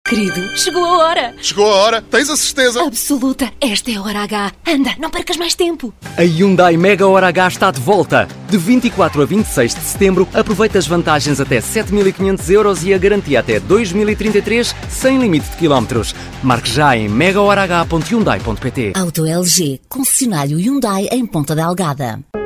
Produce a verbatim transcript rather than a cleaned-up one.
Querido, chegou a hora. Chegou a hora? Tens a certeza? Absoluta. Esta é a hora H. Anda, não percas mais tempo. A Hyundai Mega Hora H está de volta. De vinte e quatro a vinte e seis de setembro, aproveita as vantagens até sete mil e quinhentos euros e a garantia até dois mil e trinta e três, sem limite de quilómetros. Marque já em mega hora h ponto hyundai ponto pt. Auto L G, concessionário Hyundai em Ponta Delgada.